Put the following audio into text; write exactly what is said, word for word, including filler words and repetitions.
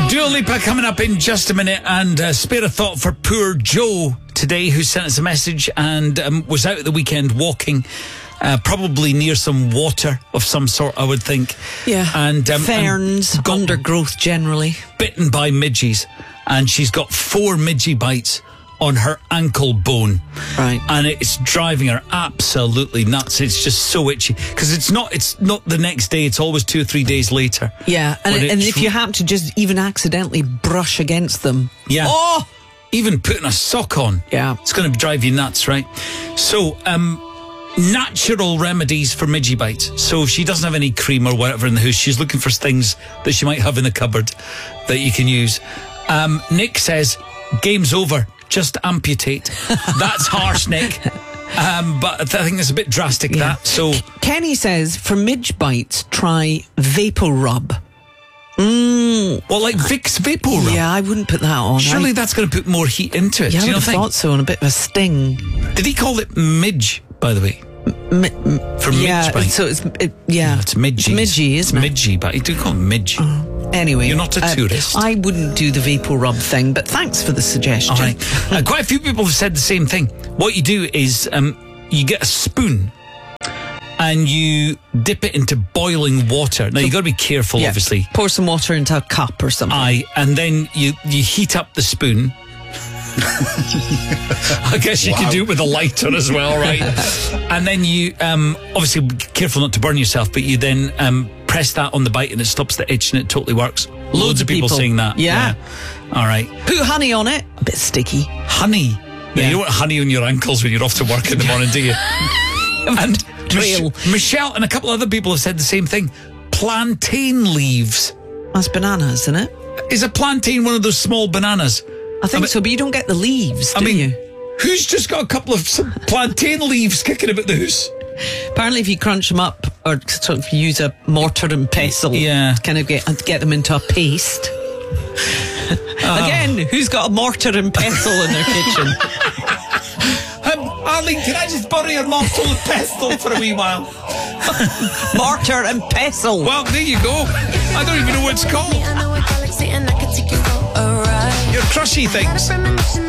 Dua Lipa coming up in just a minute, and uh, spare a thought for poor Joe today, who sent us a message and um, was out at the weekend walking, uh, probably near some water of some sort, I would think. Yeah, and um, ferns, and got undergrowth generally. Bitten by midges, and she's got four midgie bites on her ankle bone, right, and it's driving her absolutely nuts. It's just so itchy because it's not it's not the next day, it's always two or three days later. Yeah, and, and if you happen to just even accidentally brush against them, yeah, oh, even putting a sock on, yeah, it's going to drive you nuts, right? So um natural remedies for midgie bites. So if she doesn't have any cream or whatever in the house, she's looking for things that she might have in the cupboard that you can use. um Nick says game's over, just amputate. That's harsh, Nick. Um, but I think it's a bit drastic, yeah. that. So Kenny says for midge bites, try Vapor Rub. Mm. Well, like Vicks Vapor Rub. Yeah, I wouldn't put that on. Surely I... that's going to put more heat into it. Yeah, Do you I would have thought so, and a bit of a sting. Did he call it midge, by the way? M- m- for yeah, midge bite. So it's it, yeah, yeah, it's midgie. It's midgie, isn't it's it? Midgie, but you do call it midge. Uh, anyway, you're not a uh, tourist. I wouldn't do the Vapor Rub thing, but thanks for the suggestion. All right. uh, quite a few people have said the same thing. What you do is um, you get a spoon and you dip it into boiling water. Now, you've got to be careful, yeah. obviously. Pour some water into a cup or something. Aye, and then you, you heat up the spoon. I guess you wow. could do it with a lighter as well, right? And then you, um, obviously, be careful not to burn yourself, but you then um, press that on the bite and it stops the itch and it totally works. Loads, Loads of people, people saying that. Yeah. yeah. All right. Put honey on it. A bit sticky. Honey? Yeah. You don't want honey on your ankles when you're off to work in the morning, do you? And Trail. Mich- Michelle and a couple other people have said the same thing. Plantain leaves. That's bananas, isn't it? Is a plantain one of those small bananas? I think I mean, so, but you don't get the leaves, do I mean, you? Who's just got a couple of some plantain leaves kicking about the house? Apparently, if you crunch them up or sort of use a mortar and pestle, yeah, kind of get get them into a paste. Uh, Again, who's got a mortar and pestle in their kitchen? um, Arlene, can I just borrow your mortar and pestle for a wee while? Mortar and pestle. Well, there you go. I don't even know what it's called. Your crushy things.